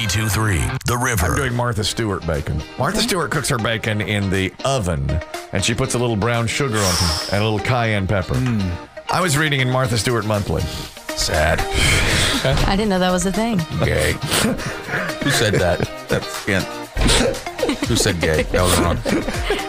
92.3 The River. I'm doing Martha Stewart bacon. Martha Stewart cooks her bacon in the oven, and she puts a little brown sugar on it and a little cayenne pepper. I was reading in Martha Stewart Monthly. Sad. I didn't know that was a thing. Gay. Who said that? That's, yeah. Who said gay? That was wrong.